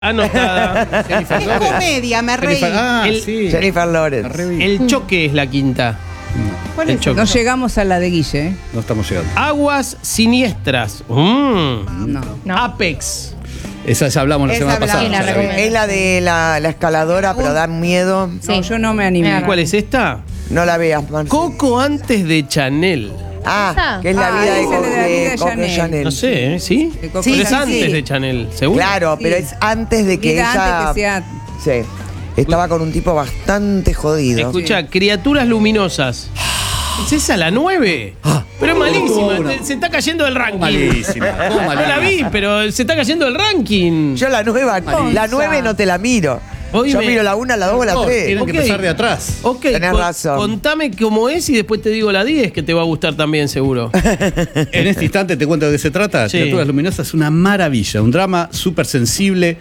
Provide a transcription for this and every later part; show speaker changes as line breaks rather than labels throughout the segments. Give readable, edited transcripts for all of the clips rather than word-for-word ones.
Anotada.
Es comedia, me reí.
Sí.
Jennifer Lawrence.
El choque es la quinta.
¿Cuál
El
es?
choque.
No llegamos a la de Guille, ¿eh?
No estamos llegando.
Aguas siniestras.
No.
Apex.
Esa ya hablamos la
Esa
semana pasada.
hablamos.
ya la vi.
Es la de la escaladora, pero da miedo.
No, yo no me animé.
¿Y cuál es esta?
No la veas, Marcelo.
Coco antes de Chanel.
Ah, que es la vida
esa es la vida de
Coco
Chanel.
Chanel.
No sé, ¿sí?
De Coco
Pero es
Chanel.
antes
sí.
de Chanel, seguro.
Claro, pero es antes de que
Vida
ella...
antes que sea...
Sí. Estaba con un tipo bastante jodido.
Escucha, criaturas luminosas. ¿Es esa la 9? Pero es malísima,
no.
se está cayendo del ranking.
Malísima. ¿Cómo
No la vi, pero se está cayendo del ranking.
Yo la 9 no te la miro.
Oíme.
Yo miro la 1, la 2 o la 3.
Tienen que
Ok.
empezar de atrás.
Ok,
Tenés razón.
contame cómo es y después te digo la 10, que te va a gustar también, seguro.
En este instante te cuento de qué se trata.
Sí.
Criaturas Luminosas es una maravilla, un drama súper sensible.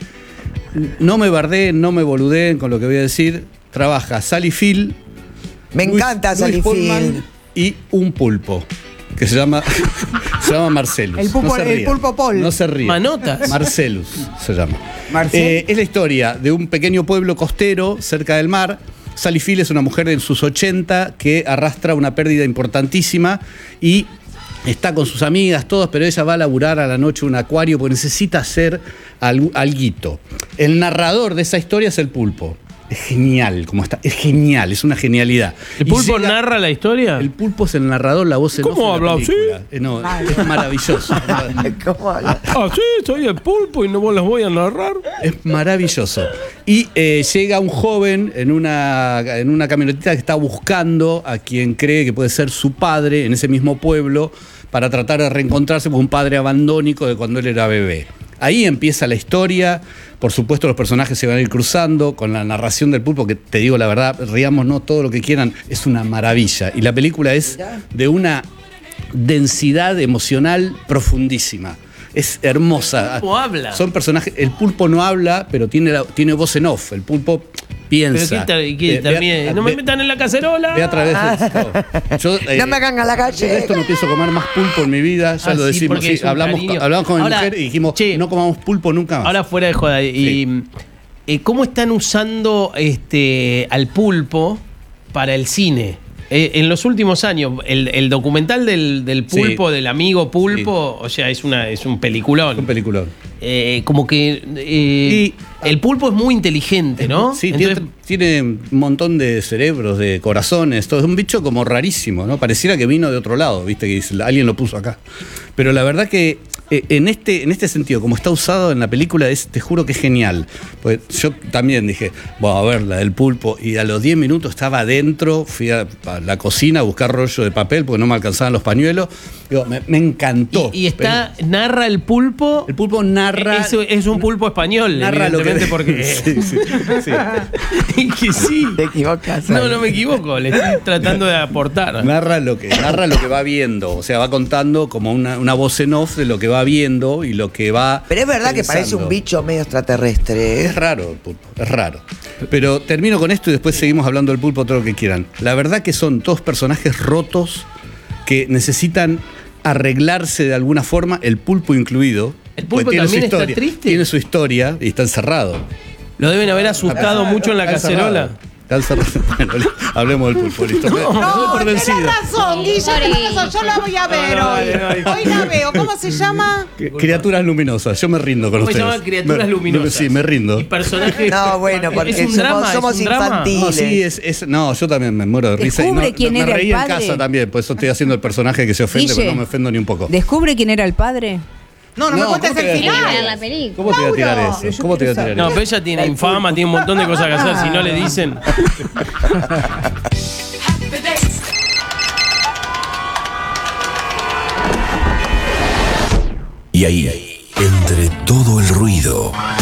No me bardeen, no me boludeen con lo que voy a decir. Trabaja Sally Field.
Me encanta Sally
Pullman
Field.
y un pulpo que se llama Marcelus.
El pulpo-
No se
el
rían.
pulpo Paul.
No se ríe.
Manotas.
Marcelus se llama.
¿Marcel?
Es la historia de un pequeño pueblo costero cerca del mar. Sally Field es una mujer en sus 80 que arrastra una pérdida importantísima y está con sus amigas, todos, pero ella va a laburar a la noche un acuario porque necesita hacer alguito. El narrador de esa historia es el pulpo. Es genial como está. Es genial, es una genialidad.
¿El
Y
pulpo
llega-
narra la historia?
El pulpo es el narrador, la voz en off
¿Cómo
de la
habla así?
película. No, es maravilloso.
¿Cómo habla?
Ah, sí, soy el pulpo y no los voy a narrar.
Es maravilloso. Y llega un joven en una camionetita que está buscando a quien cree que puede ser su padre en ese mismo pueblo para tratar de reencontrarse con un padre abandónico de cuando él era bebé. Ahí empieza la historia. Por supuesto, los personajes se van a ir cruzando con la narración del pulpo, que te digo la verdad, ríamonos todo lo que quieran, es una maravilla. Y la película es de una densidad emocional profundísima. Es hermosa.
¿Cómo habla?
Son personajes. El pulpo no habla, pero tiene voz en off. El pulpo piensa.
Pero ¿qué también? No me metan en la cacerola.
Ve a través de yo,
No me hagan a la
yo de
calle.
esto no pienso comer más pulpo en mi vida. Ya
Ah,
lo
sí,
decimos.
porque
Sí,
es un
hablamos
cariño.
con mi
Ahora,
mujer y dijimos,
che,
no comamos pulpo nunca más.
Ahora fuera de joda. Y, ¿cómo están usando al pulpo para el cine? En los últimos años, el documental del pulpo,
Sí.
del amigo pulpo, o sea, es un peliculón.
un peliculón.
Como que el pulpo es muy inteligente, ¿no?
Sí,
Entonces,
tiene un montón de cerebros, de corazones, todo. Es un bicho como rarísimo, ¿no? Pareciera que vino de otro lado, ¿viste? Que dice, alguien lo puso acá. Pero la verdad que en este sentido, como está usado en la película, te juro que es genial. Pues yo también dije, bueno, a ver, la del pulpo. Y a los 10 minutos estaba adentro, fui a la cocina a buscar rollo de papel porque no me alcanzaban los pañuelos. Digo, me encantó.
y narra el pulpo.
El pulpo narra.
Es un pulpo español,
narra lo que.
evidentemente, porque.
Sí.
Y que sí.
Te equivocas.
No me equivoco, le estoy tratando de aportar.
Narra lo que va viendo, o sea, va contando como una voz en off de lo que va viendo y lo que va.
Pero es verdad que
pensando.
parece un bicho medio extraterrestre.
Es raro el pulpo, es raro. Pero termino con esto y después seguimos hablando del pulpo todo lo que quieran. La verdad que son todos personajes rotos que necesitan arreglarse de alguna forma, el pulpo incluido.
¿El pulpo
porque tiene
también
su
está
historia,
triste?
Tiene su historia y está encerrado.
Lo deben haber asustado mucho en la
Está
cacerola.
encerrado. Está encerrado. Bueno, hablemos del pulpo, listo. Me doy por
No, tenés
vencido.
razón, Guille, tenés razón. Yo la voy a ver hoy. Hoy la veo. ¿Cómo se llama?
Criaturas luminosas, yo me rindo con
¿Cómo se
ustedes.
llama? Criaturas luminosas.
Sí, me rindo.
Y personajes.
No, bueno, porque
¿Es un drama?
somos
¿Es un drama?
infantiles.
No, sí, no, yo también me muero de risa.
Descubre
Y
quién
me
era el
reí en
padre.
casa también, por eso estoy haciendo el personaje que se ofende,
Guille,
pero no me ofendo ni un poco.
¿Descubre quién era el padre?
No me cuentes
¿cómo
el
te
final.
Ver la película.
¿Cómo te voy a tirar
Mauro.
eso? ¿Cómo te voy a tirar
No,
eso?
pero ella tiene infama, tiene un montón de cosas que hacer. Si no le dicen.
Y ahí, entre todo el ruido,